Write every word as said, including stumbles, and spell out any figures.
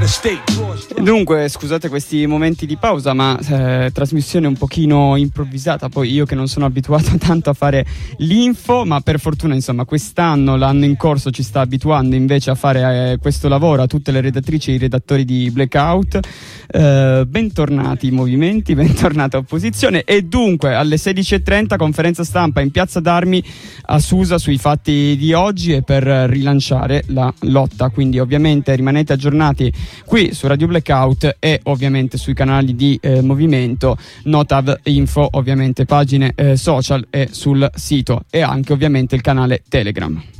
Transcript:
Dunque, scusate questi momenti di pausa, ma eh, trasmissione un pochino improvvisata. Poi io che non sono abituato tanto a fare l'info, ma per fortuna insomma quest'anno, l'anno in corso, ci sta abituando invece a fare eh, questo lavoro a tutte le redattrici e i redattori di Blackout. Eh, bentornati movimenti, bentornata opposizione. E dunque alle sedici e trenta conferenza stampa in Piazza d'Armi a Susa sui fatti di oggi e per rilanciare la lotta. Quindi ovviamente rimanete aggiornati qui su Radio Blackout e ovviamente sui canali di eh, movimento, Notav Info, ovviamente pagine eh, social e sul sito, e anche ovviamente il canale Telegram.